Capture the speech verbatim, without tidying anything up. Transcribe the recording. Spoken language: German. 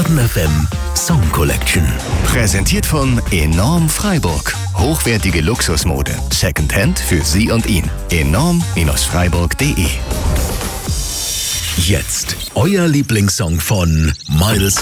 Eden F M Song Collection. Präsentiert von Enorm Freiburg. Hochwertige Luxusmode. Secondhand für Sie und ihn. enorm Freiburg punkt de. Jetzt euer Lieblingssong von Miles